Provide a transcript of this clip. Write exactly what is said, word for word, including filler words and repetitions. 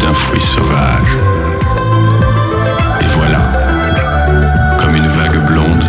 d'un fruit sauvage. Et voilà, comme une vague blonde,